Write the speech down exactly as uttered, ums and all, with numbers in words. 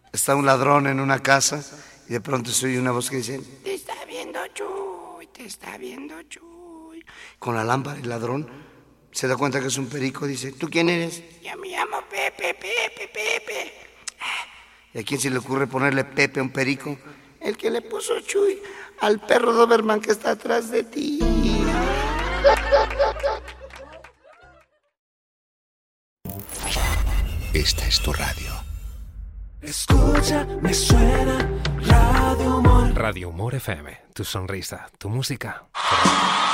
está un ladrón en una casa y de pronto se oye una voz que dice: te está viendo Chuy, te está viendo Chuy. Con la lámpara el ladrón se da cuenta que es un perico, dice: ¿tú quién eres? Yo me llamo Pepe, Pepe, Pepe. ¿Y a quién se le ocurre ponerle Pepe a un perico? El que le puso Chuy al perro Doberman que está atrás de ti. Esta es tu radio. Escucha, me suena Radio Humor. Radio Humor F M, tu sonrisa, tu música.